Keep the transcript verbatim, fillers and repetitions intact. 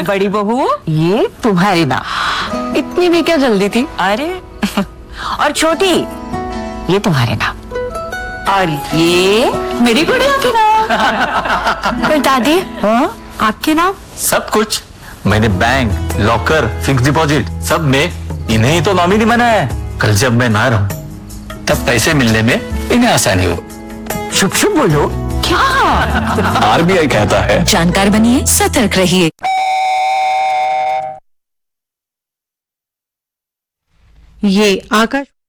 बड़ी बहू, ये तुम्हारी नाम। इतनी भी क्या जल्दी थी? अरे और छोटी, ये तुम्हारे नाम। और ये मेरी गुड़िया के नाम। फिर दादी, हाँ आपके नाम? सब कुछ मैंने बैंक, लॉकर, फिक्स डिपॉजिट सब में इन्हें ही तो नॉमिनी बनाया है। कल जब मैं ना रहूं तब पैसे मिलने में इन्हें आसानी हो। शुभ शुभ बोलो। क्या? आरबीआई कहता है जानकार बनिए, सतर्क रहिए। ये आकाश